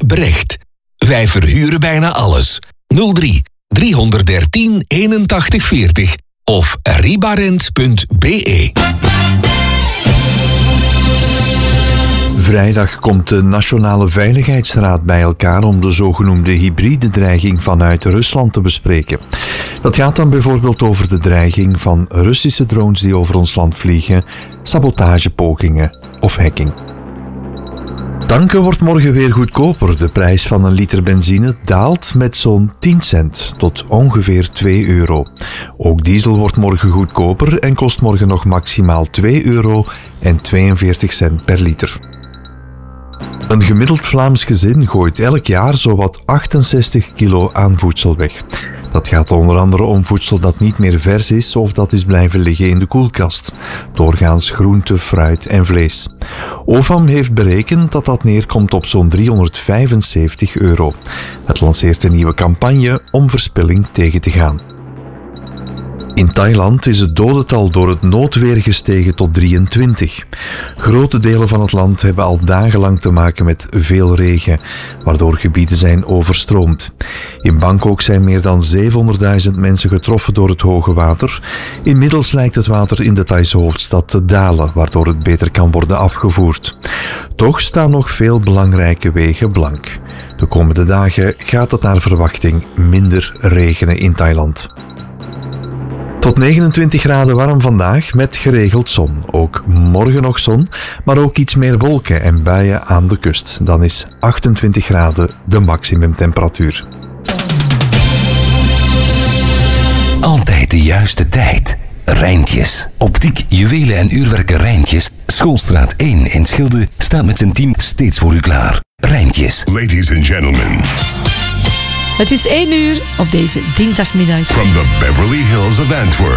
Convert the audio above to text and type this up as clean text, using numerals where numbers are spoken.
Brecht. Wij verhuren bijna alles. 03 313 81 40 of ribarent.be. Vrijdag komt de Nationale Veiligheidsraad bij elkaar om de zogenoemde hybride dreiging vanuit Rusland te bespreken. Dat gaat dan bijvoorbeeld over de dreiging van Russische drones die over ons land vliegen, sabotagepogingen of hacking. Tanken wordt morgen weer goedkoper. De prijs van een liter benzine daalt met zo'n 10 cent tot ongeveer 2 euro. Ook diesel wordt morgen goedkoper en kost morgen nog maximaal 2 euro en 42 cent per liter. Een gemiddeld Vlaams gezin gooit elk jaar zowat 68 kilo aan voedsel weg. Dat gaat onder andere om voedsel dat niet meer vers is of dat is blijven liggen in de koelkast. Doorgaans groente, fruit en vlees. OVAM heeft berekend dat dat neerkomt op zo'n 375 euro. Het lanceert een nieuwe campagne om verspilling tegen te gaan. In Thailand is het dodental door het noodweer gestegen tot 23. Grote delen van het land hebben al dagenlang te maken met veel regen, waardoor gebieden zijn overstroomd. In Bangkok zijn meer dan 700.000 mensen getroffen door het hoge water. Inmiddels lijkt het water in de Thaise hoofdstad te dalen, waardoor het beter kan worden afgevoerd. Toch staan nog veel belangrijke wegen blank. De komende dagen gaat het naar verwachting minder regenen in Thailand. Tot 29 graden warm vandaag met geregeld zon. Ook morgen nog zon, maar ook iets meer wolken en buien aan de kust. Dan is 28 graden de maximumtemperatuur. Altijd de juiste tijd. Rijntjes. Optiek, juwelen en uurwerken Rijntjes. Schoolstraat 1 in Schilde staat met zijn team steeds voor u klaar. Rijntjes. Ladies and gentlemen. Het is 1 uur op deze dinsdagmiddag. From the Beverly Hills of Antwerp.